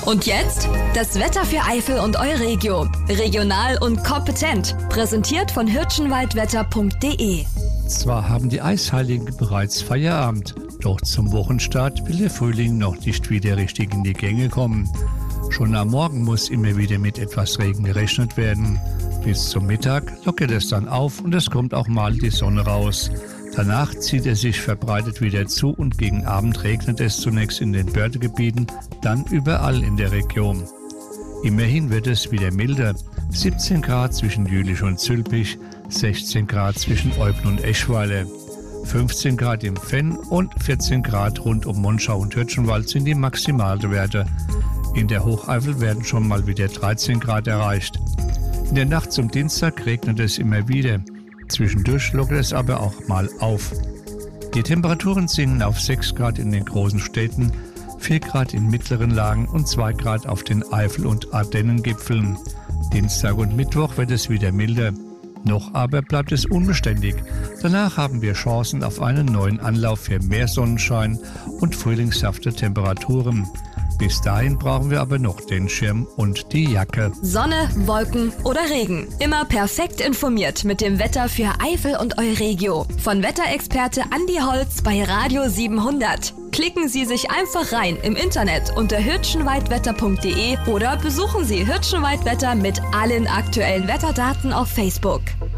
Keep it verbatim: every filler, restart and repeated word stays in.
Und jetzt das Wetter für Eifel und Euregio. Regional und kompetent. Präsentiert von hirschenwaldwetter punkt de. Zwar haben die Eisheiligen bereits Feierabend, doch zum Wochenstart will der Frühling noch nicht wieder richtig in die Gänge kommen. Schon am Morgen muss immer wieder mit etwas Regen gerechnet werden. Bis zum Mittag lockert es dann auf und es kommt auch mal die Sonne raus. Danach zieht es sich verbreitet wieder zu und gegen Abend regnet es zunächst in den Bördegebieten, dann überall in der Region. Immerhin wird es wieder milder. siebzehn Grad zwischen Jülich und Zülpich, sechzehn Grad zwischen Eupen und Eschweiler, fünfzehn Grad im Fenn und vierzehn Grad rund um Monschau und Hirschenwald sind die Maximalwerte. In der Hocheifel werden schon mal wieder dreizehn Grad erreicht. In der Nacht zum Dienstag regnet es immer wieder. Zwischendurch lockert es aber auch mal auf. Die Temperaturen sinken auf sechs Grad in den großen Städten, vier Grad in mittleren Lagen und zwei Grad auf den Eifel- und Ardennengipfeln. Dienstag und Mittwoch wird es wieder milder. Noch aber bleibt es unbeständig. Danach haben wir Chancen auf einen neuen Anlauf für mehr Sonnenschein und frühlingshafte Temperaturen. Bis dahin brauchen wir aber noch den Schirm und die Jacke. Sonne, Wolken oder Regen. Immer perfekt informiert mit dem Wetter für Eifel und Euregio. Von Wetterexperte Andi Holz bei Radio siebenhundert. Klicken Sie sich einfach rein im Internet unter hirschenwaldwetter punkt de oder besuchen Sie Hirschenwaldwetter mit allen aktuellen Wetterdaten auf Facebook.